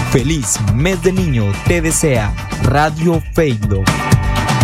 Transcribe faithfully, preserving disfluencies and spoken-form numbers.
Feliz mes de niño te desea Radio Feido.